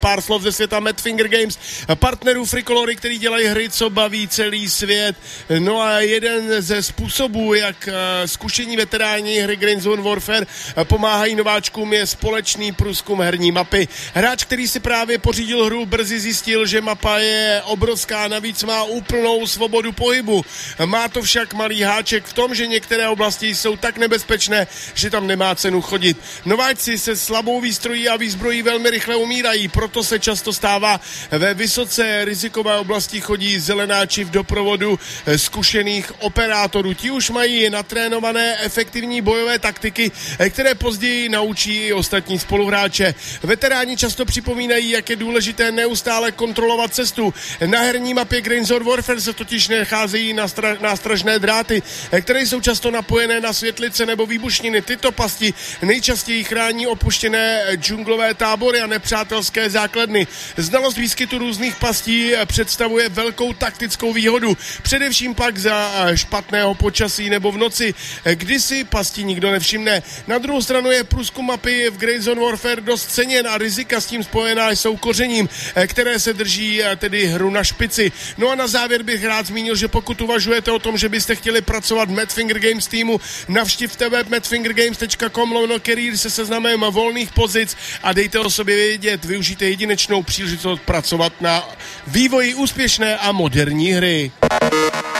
pár slov ze světa Madfinger Games, partnerů Frikolory, který dělají hry, co baví celý svět. No a jeden ze způsobů, jak zkušení veteráni hry Grey Zone Warfare pomáhají nováčkům, je společný průzkum herní mapy. Hráč, který si právě pořídil hru, brzy zjistil, že mapa je obrovská, navíc má úplnou svobodu pohybu. Má to však malý háček v tom, že některé oblasti jsou tak nebezpečné, že tam nemá cenu chodit. Nováčci se slabou výstrojí a výzbrojí velmi rychle umírají, proto se často stává ve vysoce rizikové oblasti chodí zelenáči v doprovodu zkušených operátorů. Ti už mají natrénované efektivní bojové taktiky, které později naučí i ostatní spoluhráče. Veteráni často připomínají, jak je důležité neustále kontrolovat cestu. Na herní mapě Grey Zone Warfare se totiž nacházejí nástražné dráty, které jsou často napojené na světlice nebo výbušniny. Tyto pasti nejčastěji chrání opuštěné džunglové tábory a nepřátelské základny. Znalost výskytu různých pastí představuje velkou taktickou výhodu, především pak za špatného počasí nebo v noci, kdy si pasti nikdo nevšimne. Na druhou stranu je průzkum mapy v Grey Zone Warfare dost ceněn a rizika s tím spojená jsou kořením, které se drží tedy hru na špici. No a na závěr bych rád zmínil, že pokud uvažujete o tom, že byste chtěli pracovat v Madfinger Games týmu, navštivte web madfingergames.com/career se seznamem volných pozic a dejte o sobě vědět, využijte jedinečnou příležitost pracovat na vývoji úspěšné a moderní hry.